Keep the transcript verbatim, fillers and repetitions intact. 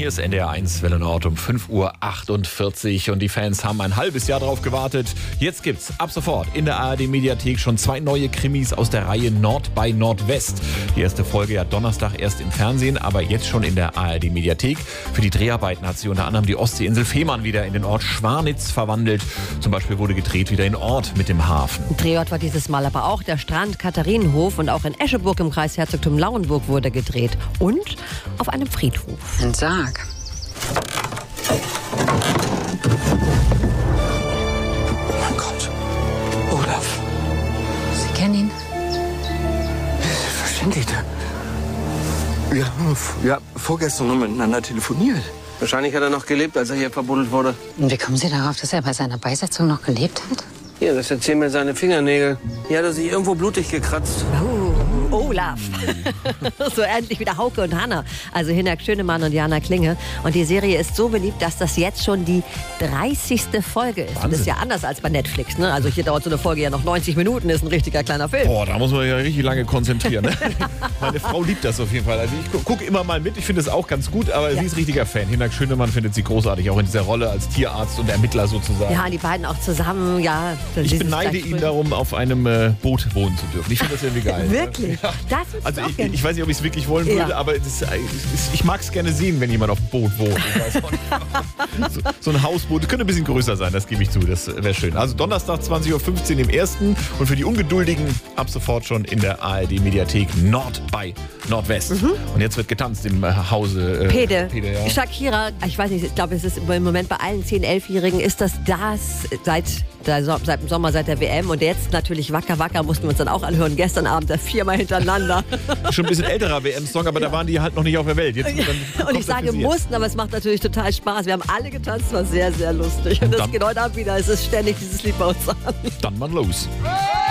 Hier ist N D R eins Welle Nord um fünf Uhr achtundvierzig und die Fans haben ein halbes Jahr drauf gewartet. Jetzt gibt's ab sofort in der A R D-Mediathek schon zwei neue Krimis aus der Reihe Nord bei Nordwest. Die erste Folge ja Donnerstag erst im Fernsehen, aber jetzt schon in der A R D-Mediathek. Für die Dreharbeiten hat sie unter anderem die Ostseeinsel Fehmarn wieder in den Ort Schwanitz verwandelt. Zum Beispiel wurde gedreht wieder in Ort mit dem Hafen. Drehort war dieses Mal aber auch der Strand Katharinenhof und auch in Escheburg im Kreis Herzogtum Lauenburg wurde gedreht. Und auf einem Friedhof. Ein Sarg. Mein Gott. Olaf. Sie kennen ihn? Selbstverständlich. Wir haben ja, vorgestern noch miteinander telefoniert. Wahrscheinlich hat er noch gelebt, als er hier verbuddelt wurde. Und wie kommen Sie darauf, dass er bei seiner Beisetzung noch gelebt hat? Hier, das erzählen mir seine Fingernägel. Hier hat er sich irgendwo blutig gekratzt. Oh, Olaf. So ähnlich wie der Hauke und Hanna. Also Hinak Schönemann und Jana Klinge. Und die Serie ist so beliebt, dass das jetzt schon die dreißigste Folge ist. Und das ist ja anders als bei Netflix. Ne? Also hier dauert so eine Folge ja noch neunzig Minuten, ist ein richtiger kleiner Film. Boah, da muss man ja richtig lange konzentrieren. Ne? Meine Frau liebt das auf jeden Fall. Also ich gucke immer mal mit, ich finde es auch ganz gut, aber ja. Sie ist richtiger Fan. Hinak Schönemann findet sie großartig, auch in dieser Rolle als Tierarzt und Ermittler sozusagen. Ja, die beiden auch zusammen, ja. Ich beneide ihn darum, auf einem äh, Boot wohnen zu dürfen. Ich finde das irgendwie geil. Wirklich? Ja. Das also auch ich, gerne. ich weiß nicht, ob ich es wirklich wollen würde, ja. aber das, ist, ich mag es gerne sehen, wenn jemand auf dem Boot wohnt. Ich weiß auch nicht. So, so ein Hausboot, das könnte ein bisschen größer sein, das gebe ich zu, das wäre schön. Also Donnerstag zwanzig Uhr fünfzehn im ersten und für die Ungeduldigen ab sofort schon in der A R D-Mediathek Nord bei Nordwest. Mhm. Und jetzt wird getanzt im äh, Hause. Äh, Pede. Pede ja. Shakira, ich weiß nicht, ich glaube, es ist im Moment bei allen zehn-, elfjährigen ist das das seit, seit dem Sommer, seit der W M. Und jetzt natürlich Wacker Wacker mussten wir uns dann auch anhören. Gestern Abend da viermal hintereinander. Schon ein bisschen älterer W M-Song, aber ja. Da waren die halt noch nicht auf der Welt. Jetzt, dann und ich sage mussten, aber es macht natürlich total Spaß. Wir haben alle getanzt, war sehr, sehr lustig. Und, und das geht heute Abend wieder. Es ist ständig dieses Lied bei uns an. Dann mal los.